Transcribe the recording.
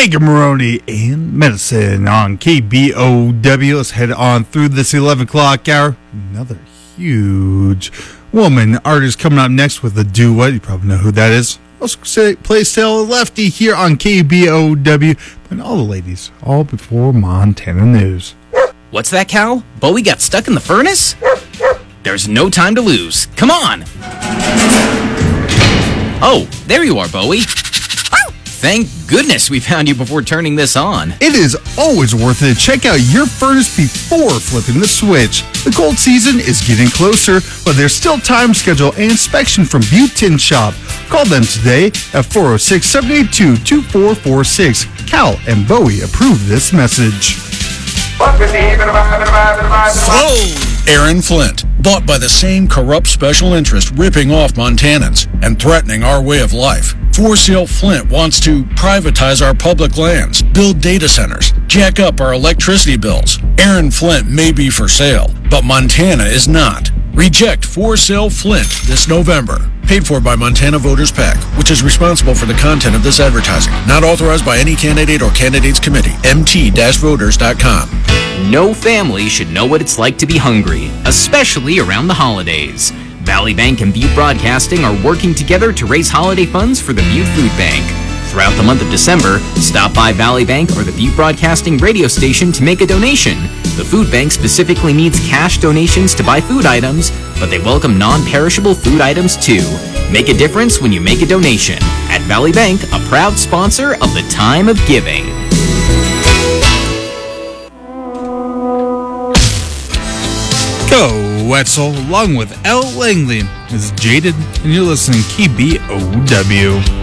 Megan Maroney and Medicine on KBOW. Let's head on through this 11 o'clock hour. Another huge woman artist coming up next with a duet. You probably know who that is. Also play Stella Lefty here on KBOW. And all the ladies, all before Montana News. What's that, Cal? Bowie got stuck in the furnace? There's no time to lose. Come on! Oh, there you are, Bowie. Thank goodness we found you before turning this on. It is always worth it to check out your furnace before flipping the switch. The cold season is getting closer, but there's still time, schedule, and inspection from Butte Tin Shop. Call them today at 406-782-2446. Cal and Bowie approve this message. Whoa! Aaron Flint, bought by the same corrupt special interest ripping off Montanans and threatening our way of life. For Sale Flint wants to privatize our public lands, build data centers, jack up our electricity bills. Aaron Flint may be for sale, but Montana is not. Reject For Sale Flint this November. Paid for by Montana Voters PAC, which is responsible for the content of this advertising. Not authorized by any candidate or candidates committee. mt-voters.com. No family should know what it's like to be hungry, especially around the holidays. Valley Bank and Butte Broadcasting are working together to raise holiday funds for the Butte Food Bank. Throughout the month of December, stop by Valley Bank or the Butte Broadcasting radio station to make a donation. The food bank specifically needs cash donations to buy food items, but they welcome non-perishable food items too. Make a difference when you make a donation. At Valley Bank, a proud sponsor of the Time of Giving. Go Wetzel, along with L. Langley. This is Jaded, and you're listening to KBOW.